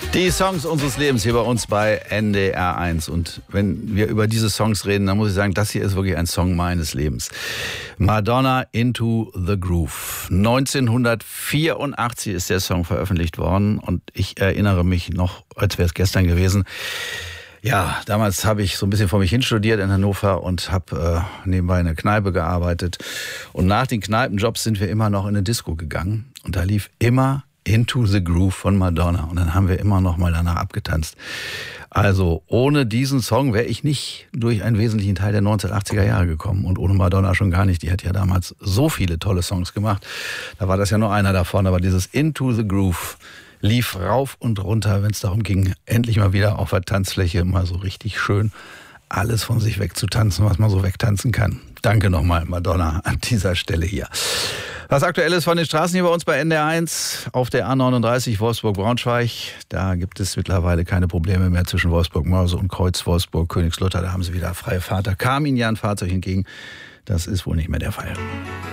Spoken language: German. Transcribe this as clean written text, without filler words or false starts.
Die Songs unseres Lebens hier bei uns bei NDR1. Und wenn wir über diese Songs reden, dann muss ich sagen, das hier ist wirklich ein Song meines Lebens. Madonna, Into the Groove. 1984 ist der Song veröffentlicht worden und ich erinnere mich noch, als wäre es gestern gewesen. Ja, damals habe ich so ein bisschen vor mich hin studiert in Hannover und habe nebenbei in einer Kneipe gearbeitet. Und nach den Kneipenjobs sind wir immer noch in eine Disco gegangen. Und da lief immer Into the Groove von Madonna. Und dann haben wir immer noch mal danach abgetanzt. Also ohne diesen Song wäre ich nicht durch einen wesentlichen Teil der 1980er Jahre gekommen. Und ohne Madonna schon gar nicht. Die hat ja damals so viele tolle Songs gemacht. Da war das ja nur einer davon. Aber dieses Into the Groove lief rauf und runter, wenn es darum ging, endlich mal wieder auf der Tanzfläche mal so richtig schön alles von sich wegzutanzen, was man so wegtanzen kann. Danke nochmal, Madonna, an dieser Stelle hier. Was aktuell ist von den Straßen hier bei uns bei NDR1 auf der A39 Wolfsburg-Braunschweig. Da gibt es mittlerweile keine Probleme mehr zwischen Wolfsburg-Mörse und Kreuz Wolfsburg-Königslutter. Da haben sie wieder freie Fahrt. Da kam ihnen ja ein Fahrzeug entgegen. Das ist wohl nicht mehr der Fall.